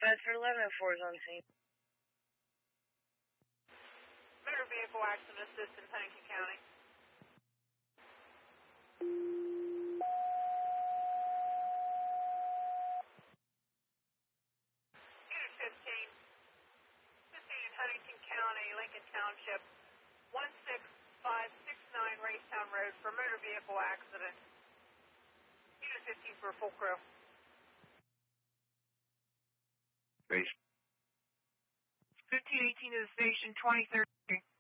Bedford 1104 is on scene. Motor vehicle accident assist in Huntington County. Unit 15. 15 in Huntington County, Lincoln Township. 16569 Racetown Road for motor vehicle accident. Unit 15 for a full crew. Base. 1518 to the station, 2030.